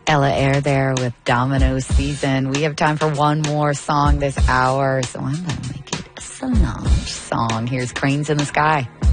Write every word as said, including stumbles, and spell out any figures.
Ella Air there with Domino Season. We have time for one more song this hour, so I'm going to make it a Solange song. Here's Cranes in the Sky.